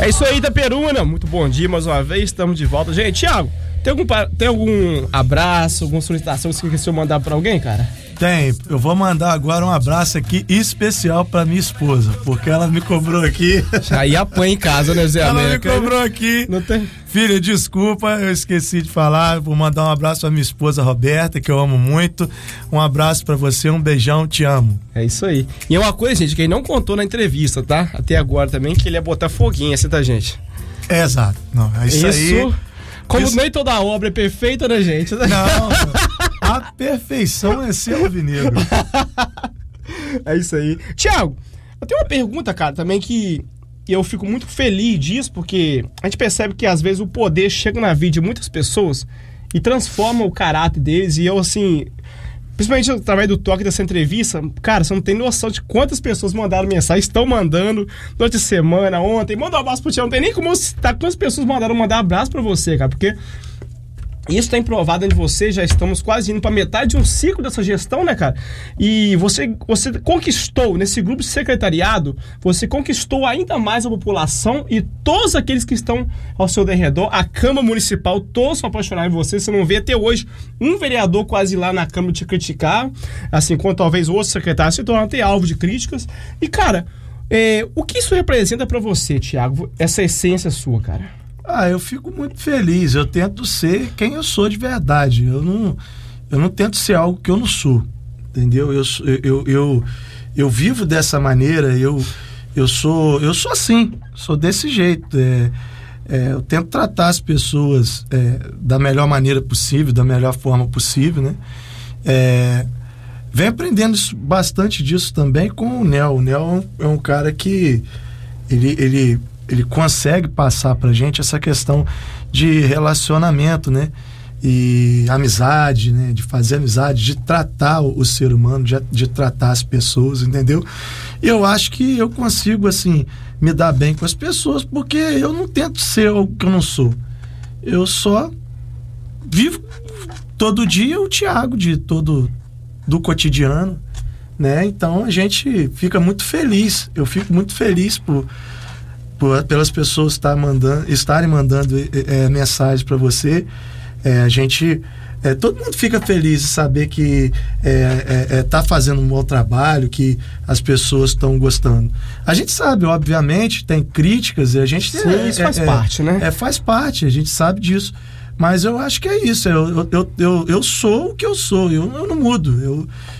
É isso aí, Itaperuna. Muito bom dia mais uma vez, estamos de volta. Gente, Thiago, tem algum abraço, alguma solicitação que você quer mandar pra alguém, cara? Tem, eu vou mandar agora um abraço aqui especial pra minha esposa, porque ela me cobrou aqui. Aí apanha em casa, né, Zé América? Ela me cobrou aqui. Não tem... Filha, desculpa, eu esqueci de falar. Vou mandar um abraço pra minha esposa Roberta, que eu amo muito. Um abraço pra você, um beijão, te amo. É isso aí. E é uma coisa, gente, que ele não contou na entrevista, tá? Até agora também, que ele ia botar foguinho, tá, gente? É, exato. Não, é isso aí. Como nem toda obra é perfeita, né, gente? Não. A perfeição é ser alvinegro. É isso aí. Thiago, eu tenho uma pergunta, cara, também que eu fico muito feliz disso, porque a gente percebe que às vezes o poder chega na vida de muitas pessoas e transforma o caráter deles. E eu, assim, principalmente através do toque dessa entrevista, cara, você não tem noção de quantas pessoas mandaram mensagem, estão mandando durante a semana, ontem. Manda um abraço pro Thiago, não tem nem como citar quantas pessoas mandaram mandar abraço pra você, cara, porque isso está provado de você, já estamos quase indo para metade de um ciclo dessa gestão, né, cara? E você conquistou, nesse grupo de secretariado, você conquistou ainda mais a população e todos aqueles que estão ao seu derredor, a Câmara Municipal, todos são apaixonados em você. Você não vê até hoje um vereador quase lá na Câmara te criticar, assim, quando talvez outros secretários se tornem até alvo de críticas. E, cara, o que isso representa para você, Thiago, essa essência sua, cara? Eu fico muito feliz. Eu tento ser quem eu sou de verdade. Eu não tento ser algo que eu não sou, entendeu? Eu vivo dessa maneira. Eu sou assim, sou desse jeito. Eu tento tratar as pessoas da melhor maneira possível, da melhor forma possível, né? Venho aprendendo bastante disso também com o Nel. O Nel é um cara que ele consegue passar pra gente essa questão de relacionamento, né? E amizade, né? De fazer amizade, de tratar o ser humano, de tratar as pessoas, entendeu? E eu acho que eu consigo, assim, me dar bem com as pessoas, porque eu não tento ser o que eu não sou. Eu só vivo todo dia o Thiago do cotidiano, né? Então a gente fica muito feliz. Eu fico muito feliz pelas pessoas estarem mandando mensagem para você. A gente, todo mundo fica feliz de saber que tá fazendo um bom trabalho, que as pessoas estão gostando. A gente sabe, obviamente, tem críticas e a gente... Sim, isso faz parte, né? Faz parte, a gente sabe disso. Mas eu acho que é isso. Eu sou o que eu sou, eu não mudo.